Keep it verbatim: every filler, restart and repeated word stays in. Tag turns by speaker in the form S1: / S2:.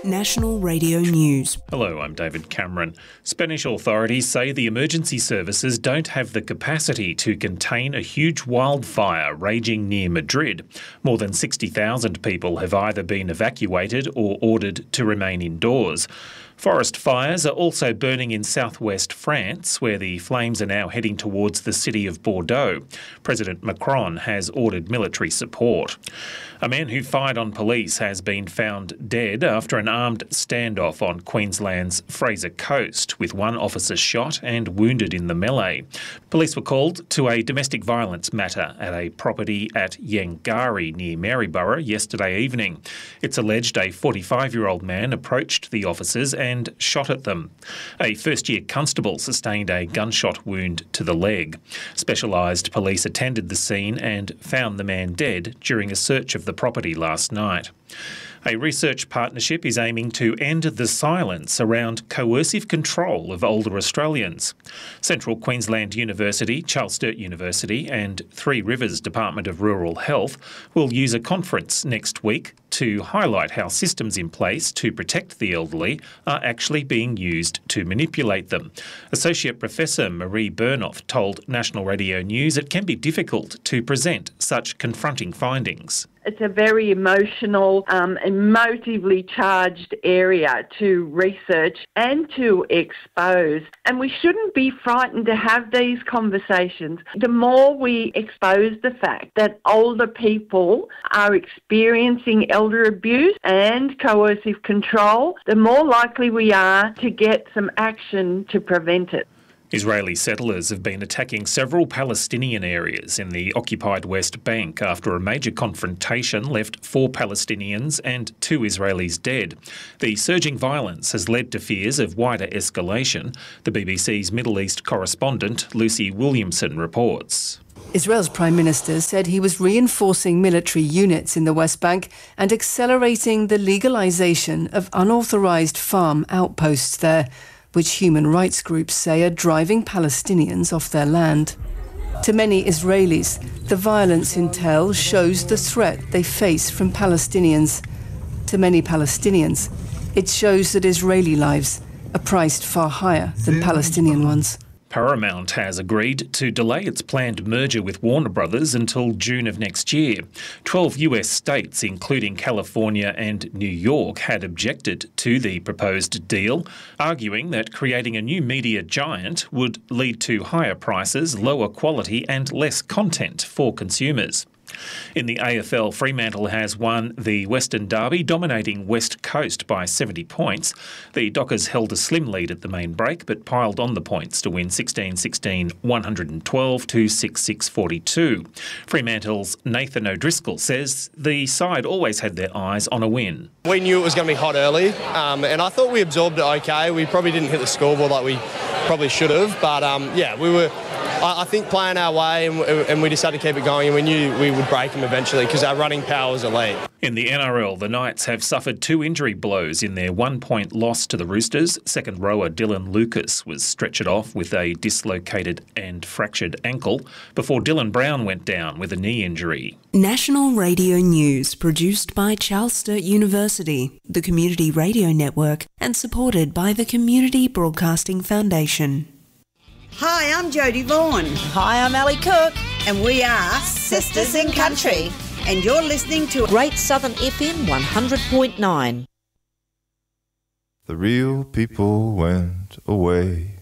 S1: National Radio News.
S2: Hello, I'm David Cameron. Spanish authorities say the emergency services don't have the capacity to contain a huge wildfire raging near Madrid. More than sixty thousand people have either been evacuated or ordered to remain indoors. Forest fires are also burning in southwest France, where the flames are now heading towards the city of Bordeaux. President Macron has ordered military support. A man who fired on police has been found dead after an armed standoff on Queensland's Fraser Coast, with one officer shot and wounded in the melee. Police were called to a domestic violence matter at a property at Yangari near Maryborough yesterday evening. It's alleged a forty-five-year-old man approached the officers and shot at them. A first-year constable sustained a gunshot wound to the leg. Specialised police attended the scene and found the man dead during a search of the property last night. A research partnership is aiming to end the silence around coercive control of older Australians. Central Queensland University, Charles Sturt University and Three Rivers Department of Rural Health will use a conference next week to highlight how systems in place to protect the elderly are actually being used to manipulate them. Associate Professor Marie Burnoff told National Radio News it can be difficult to present such confronting findings.
S3: It's a very emotional, um, emotively charged area to research and to expose. And we shouldn't be frightened to have these conversations. The more we expose the fact that older people are experiencing elder abuse and coercive control, the more likely we are to get some action to prevent it.
S2: Israeli settlers have been attacking several Palestinian areas in the occupied West Bank after a major confrontation left four Palestinians and two Israelis dead. The surging violence has led to fears of wider escalation. The B B C's Middle East correspondent Lucy Williamson reports.
S4: Israel's Prime Minister said he was reinforcing military units in the West Bank and accelerating the legalisation of unauthorised farm outposts there, which human rights groups say are driving Palestinians off their land. To many Israelis, the violence in Tel shows the threat they face from Palestinians. To many Palestinians, it shows that Israeli lives are priced far higher than Palestinian ones.
S2: Paramount has agreed to delay its planned merger with Warner Brothers until June of next year. Twelve U S states, including California and New York, had objected to the proposed deal, arguing that creating a new media giant would lead to higher prices, lower quality and less content for consumers. In the A F L, Fremantle has won the Western Derby, dominating West Coast by seventy points. The Dockers held a slim lead at the main break, but piled on the points to win sixteen sixteen, one twelve to sixty-six forty-two. Fremantle's Nathan O'Driscoll says the side always had their eyes on a win.
S5: We knew it was going to be hot early, um, and I thought we absorbed it okay. We probably didn't hit the scoreboard like we probably should have, but um, yeah, we were... I think playing our way, and we just had to keep it going, and we knew we would break them eventually because our running power was elite.
S2: In the N R L, the Knights have suffered two injury blows in their one-point loss to the Roosters. Second rower Dylan Lucas was stretchered off with a dislocated and fractured ankle before Dylan Brown went down with a knee injury.
S1: National Radio News, produced by Charles Sturt University, the Community Radio Network, and supported by the Community Broadcasting Foundation.
S6: Hi, I'm Jodie Vaughan.
S7: Hi, I'm Ali Cook.
S6: And we are Sisters in Country. And you're listening to
S7: Great Southern F M one hundred point nine.
S8: The real people went away.